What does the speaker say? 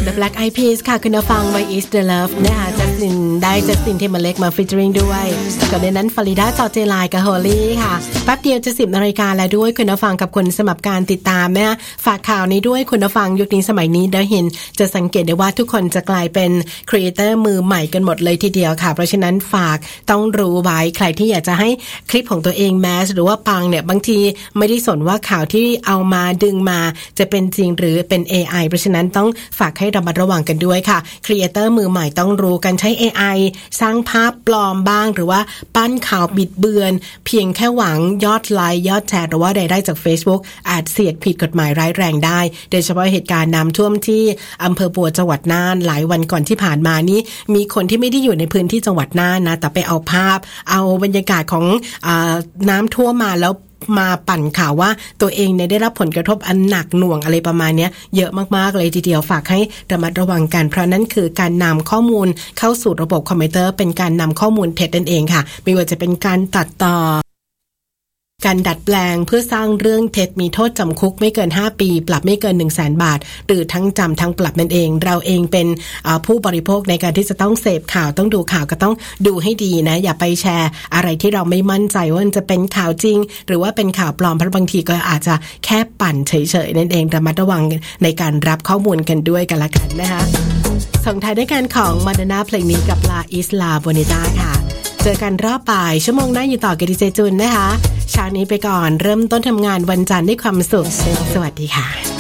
The Black Eyed Peas ค่ะคุณฟัง Why Is The Love นะคะจัสตินเทมเบอร์เลกมาฟีเจอริงด้วยก่อนในนั้นฟาริดาจอเจไลกับโฮลี่ค่ะแป๊บเดียวจะ 10 นาฬิกาแล้วด้วยคุณฟังกับคนสมัครการติดตามนะคะฝากข่าวนี้ด้วยคุณฟังยุคนี้สมัยนี้ได้เห็นจะสังเกตได้ว่าทุกคนจะกลายเป็นครีเอเตอร์มือใหม่กันหมดเลยทีเดียวค่ะเพราะฉะนั้นฝากต้องรู้ไว้ใครที่อยากจะให้คลิปของตัวเองแมสหรือว่าปังเนี่ยบางทีไม่ได้สนว่าข่าวที่เอามาดึงมาจะเป็นจริงหรือเป็น AI เพราะฉะนั้นต้องฝากให้ระมัดระวังกันด้วยค่ะครีเอเตอร์มือใหม่ต้องรู้กันใช้ AI สร้างภาพปลอมบ้างหรือว่าปั้นข่าวบิดเบือนเพียงแค่หวังยอดไลค์ยอดแชร์หรือว่ารายได้จาก Facebook อาจเสียดผิดกฎหมายร้ายแรงได้โดยเฉพาะเหตุการณ์น้ำท่วมที่อำเภอปัวจังหวัดน่านหลายวันก่อนที่ผ่านมานี้มีคนที่ไม่ได้อยู่ในพื้นที่จังหวัดน่านนะแต่ไปเอาภาพเอาบรรยากาศของน้ำท่วมมาแล้วมาปั่นข่าวว่าตัวเองเนี่ยได้รับผลกระทบอันหนักหน่วงอะไรประมาณนี้เยอะมากๆเลยทีเดียวฝากให้ระมัดระวังกันเพราะนั่นคือการนำข้อมูลเข้าสู่ระบบคอมพิวเตอร์เป็นการนำข้อมูลเท็จนั่นเองค่ะไม่ว่าจะเป็นการตัดต่อการดัดแปลงเพื่อสร้างเรื่องเท็จมีโทษจำคุกไม่เกิน5ปีปรับไม่เกิน 100,000 บาทหรือทั้งจำทั้งปรับนั่นเองเราเองเป็นผู้บริโภคในการที่จะต้องเสพข่าวต้องดูข่าวก็ต้องดูให้ดีนะอย่าไปแชร์อะไรที่เราไม่มั่นใจว่ามันจะเป็นข่าวจริงหรือว่าเป็นข่าวปลอมเพราะบางทีก็อาจจะแค่ปั่นเฉยๆนั่นเองระมัดระวังในการรับข้อมูลกันด้วยกันละกันนะคะส่งท้ายด้วยการของมาดอนน่าเพลงนี้กับลาอิสลาโบเนต้าค่ะเจอกันรอบบ่ายชั่วโมงหน้าอยู่ต่อกับดีเจจุนนะคะเช้านี้ไปก่อนเริ่มต้นทำงานวันจันทร์ด้วยความสุขสวัสดีค่ะ